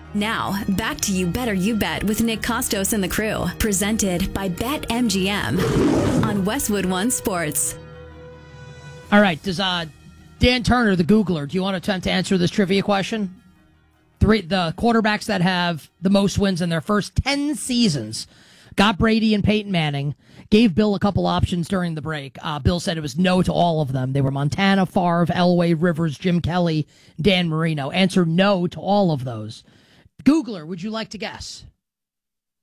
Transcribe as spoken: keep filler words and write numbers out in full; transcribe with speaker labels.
Speaker 1: Now, back to You Better You Bet with Nick Costos and the crew. Presented by BetMGM on Westwood One Sports.
Speaker 2: All right, does uh, Dan Turner, the Googler, do you want to attempt to answer this trivia question? Three, the quarterbacks that have the most wins in their first ten seasons got Brady and Peyton Manning. Gave Bill a couple options during the break. Uh, Bill said it was no to all of them. They were Montana, Favre, Elway, Rivers, Jim Kelly, Dan Marino. Answer no to all of those. Googler, would you like to guess?